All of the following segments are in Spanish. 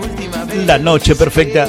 La noche perfecta.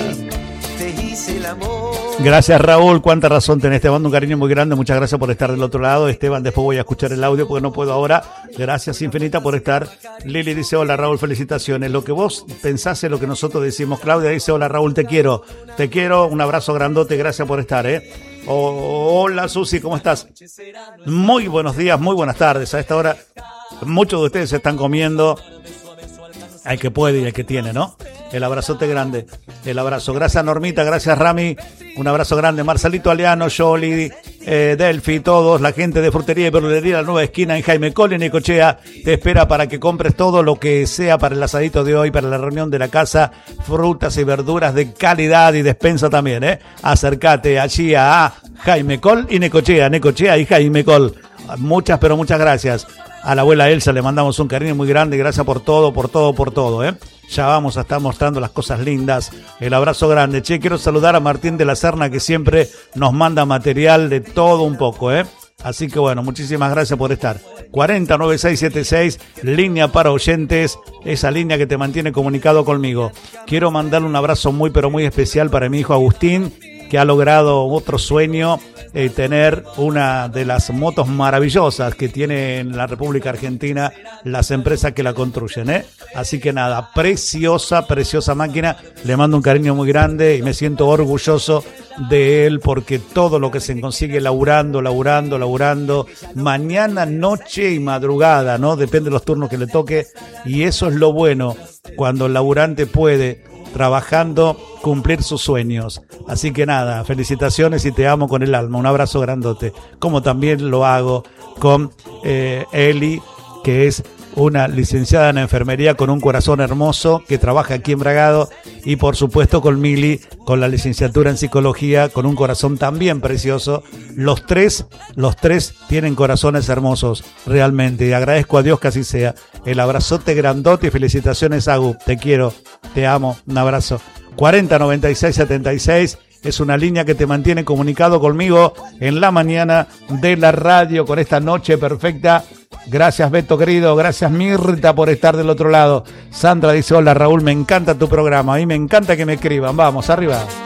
Gracias, Raúl, cuánta razón tenés, te mando un cariño muy grande, muchas gracias por estar del otro lado. Esteban, después voy a escuchar el audio porque no puedo ahora. Gracias infinita por estar. Lili dice, hola Raúl, felicitaciones. Lo que vos pensás es lo que nosotros decimos. Claudia dice, hola Raúl, te quiero, un abrazo grandote, gracias por estar, hola Susi, ¿cómo estás? Muy buenos días, muy buenas tardes. A esta hora muchos de ustedes se están comiendo. Al que puede y al que tiene, ¿no? El abrazote grande, el abrazo. Gracias Normita, gracias Rami, un abrazo grande. Marcelito Aliano, Joli, Delphi, todos, la gente de Frutería y Verdulería La Nueva Esquina en Jaime Cole, Necochea, te espera para que compres todo lo que sea para el asadito de hoy, para la reunión de la casa, frutas y verduras de calidad y despensa también, Acércate allí a Jaime Cole y Necochea y Jaime Cole. Muchas, pero muchas gracias. A la abuela Elsa le mandamos un cariño muy grande, gracias por todo, Ya vamos a estar mostrando las cosas lindas. El abrazo grande. Che, quiero saludar a Martín de la Serna, que siempre nos manda material de todo un poco, Así que bueno, muchísimas gracias por estar. 409676, línea para oyentes, esa línea que te mantiene comunicado conmigo. Quiero mandarle un abrazo muy, pero muy especial para mi hijo Agustín, que ha logrado otro sueño, tener una de las motos maravillosas que tiene en la República Argentina las empresas que la construyen, Así que nada, preciosa máquina, le mando un cariño muy grande y me siento orgulloso de él porque todo lo que se consigue laburando, mañana, noche y madrugada, ¿no? Depende de los turnos que le toque, y eso es lo bueno cuando el laburante puede, trabajando, cumplir sus sueños. Así que nada, felicitaciones y te amo con el alma, un abrazo grandote, como también lo hago con Eli, que es una licenciada en enfermería con un corazón hermoso, que trabaja aquí en Bragado, y por supuesto con Mili, con la licenciatura en psicología, con un corazón también precioso. Los tres tienen corazones hermosos, realmente, y agradezco a Dios que así sea. El abrazote grandote y felicitaciones, Agu, te quiero, te amo, un abrazo. 409676 es una línea que te mantiene comunicado conmigo en la mañana de la radio con esta noche perfecta. Gracias Beto querido, gracias Mirta por estar del otro lado. Sandra dice, hola Raúl, me encanta tu programa, a mí me encanta que me escriban, vamos, arriba.